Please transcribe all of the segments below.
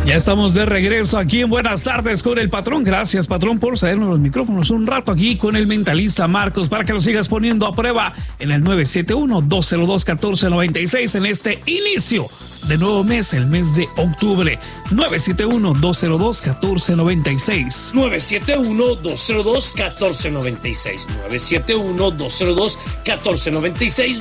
Ya estamos de regreso aquí en Buenas Tardes con el Patrón. Gracias, Patrón, por cedernos los micrófonos un rato aquí con el mentalista Marcos para que lo sigas poniendo a prueba en el 971-202-1496 en este inicio de nuevo mes, el mes de octubre. 971-202-1496. 971-202-1496. 971-202-1496.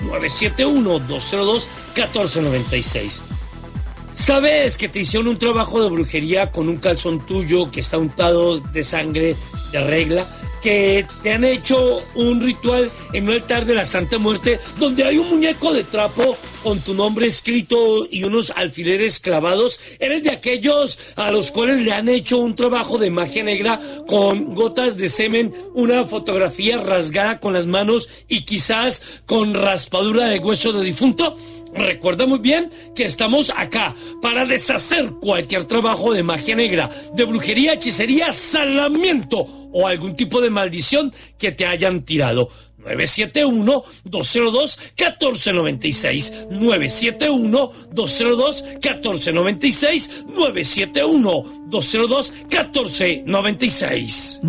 971-202-1496. ¿Sabes que te hicieron un trabajo de brujería con un calzón tuyo que está untado de sangre de regla? Que te han hecho un ritual en un altar de la Santa Muerte donde hay un muñeco de trapo con tu nombre escrito y unos alfileres clavados. ¿Eres de aquellos a los cuales le han hecho un trabajo de magia negra con gotas de semen, una fotografía rasgada con las manos y quizás con raspadura de hueso de difunto? Recuerda muy bien que estamos acá para deshacer cualquier trabajo de magia negra, de brujería, hechicería, salamiento o algún tipo de maldición que te hayan tirado. 971-202-1496. 971-202-1496. 971-202-1496.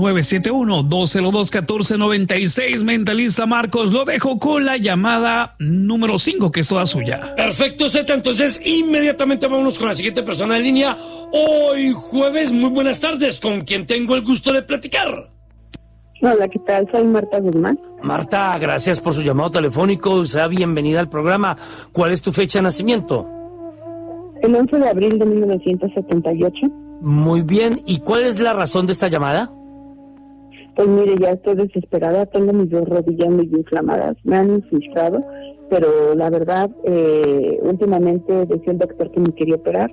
971-202-1496. Mentalista Marcos, lo dejo con la llamada número 5, que es toda suya. Perfecto, Zeta. Entonces, inmediatamente vámonos con la siguiente persona en línea. Hoy jueves, muy buenas tardes. ¿Con quién tengo el gusto de platicar? Hola, ¿qué tal? Soy Marta Guzmán. Marta, gracias por su llamado telefónico. Sea bienvenida al programa. ¿Cuál es tu fecha de nacimiento? El 11 de abril de 1978. Muy bien. ¿Y cuál es la razón de esta llamada? Pues mire, ya estoy desesperada. Tengo mis dos rodillas muy inflamadas. Me han infiltrado, pero la verdad, últimamente decía el doctor que me quería operar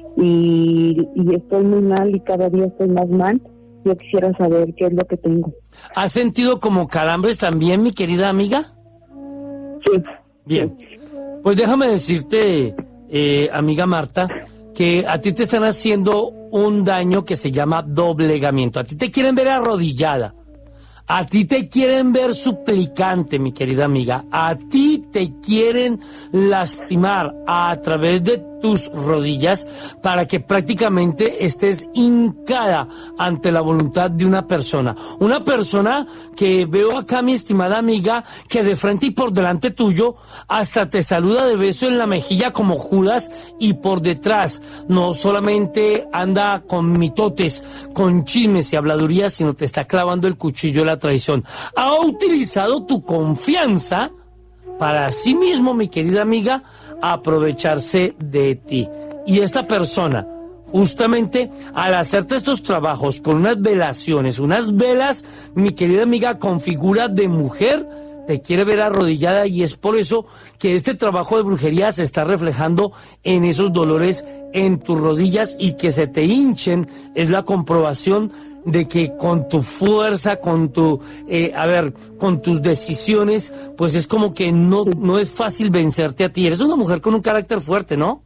y estoy muy mal y cada día estoy más mal. Yo quisiera saber qué es lo que tengo. ¿Has sentido como calambres también, mi querida amiga? Sí. Bien. Pues déjame decirte, amiga Marta, que a ti te están haciendo un daño que se llama doblegamiento. A ti te quieren ver arrodillada. A ti te quieren ver suplicante, mi querida amiga. A ti te quieren lastimar a través de tus rodillas para que prácticamente estés hincada ante la voluntad de una persona. Una persona que veo acá, mi estimada amiga, que de frente y por delante tuyo hasta te saluda de beso en la mejilla como Judas y por detrás no solamente anda con mitotes, con chismes y habladurías, sino te está clavando el cuchillo de la traición. Ha utilizado tu confianza para sí mismo, mi querida amiga, aprovecharse de ti. Y esta persona, justamente al hacerte estos trabajos con unas velaciones, unas velas, mi querida amiga, con figura de mujer, te quiere ver arrodillada y es por eso que este trabajo de brujería se está reflejando en esos dolores en tus rodillas y que se te hinchen. Es la comprobación de que con tu fuerza, con tu, con tus decisiones, pues es como que no es fácil vencerte a ti. Eres una mujer con un carácter fuerte, ¿no?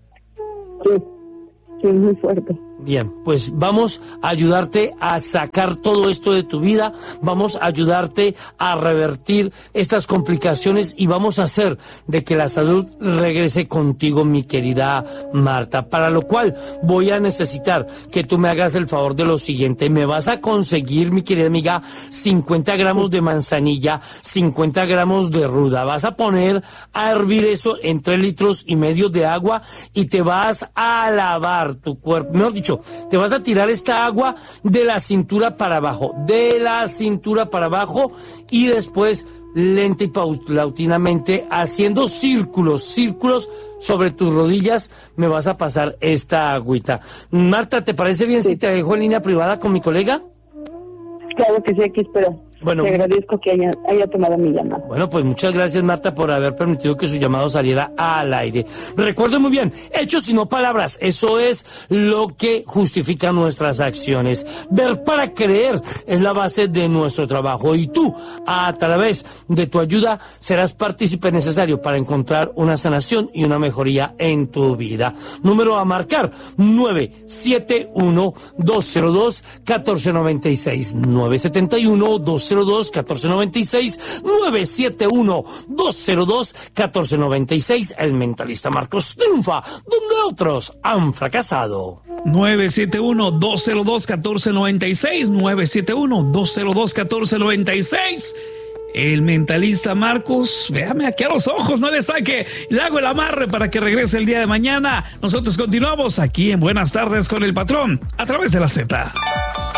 Sí, muy fuerte. Bien, pues vamos a ayudarte a sacar todo esto de tu vida, vamos a ayudarte a revertir estas complicaciones y vamos a hacer de que la salud regrese contigo, mi querida Marta, para lo cual voy a necesitar que tú me hagas el favor de lo siguiente. Me vas a conseguir, mi querida amiga, 50 gramos de manzanilla, 50 gramos de ruda, vas a poner a hervir eso en 3,5 litros de agua y te vas a lavar tu cuerpo, mejor dicho, te vas a tirar esta agua de la cintura para abajo, y después lenta y paulatinamente haciendo círculos sobre tus rodillas me vas a pasar esta agüita. Marta, ¿te parece bien si te dejo en línea privada con mi colega? Claro que sí, aquí espero. Bueno, te agradezco que haya tomado mi llamada. Bueno, pues muchas gracias, Marta, por haber permitido que su llamado saliera al aire. Recuerden muy bien, hechos y no palabras, eso es lo que justifica nuestras acciones. Ver para creer es la base de nuestro trabajo y tú, a través de tu ayuda, serás partícipe necesario para encontrar una sanación y una mejoría en tu vida. Número a marcar, 971-202-1496, 971-202-1496, 971-202-1496. El mentalista Marcos triunfa donde otros han fracasado. 971-202-1496, 971-202-1496. El mentalista Marcos, véame aquí a los ojos, no le saque, le hago el amarre para que regrese el día de mañana. Nosotros continuamos aquí en Buenas Tardes con el Patrón, a través de la Z.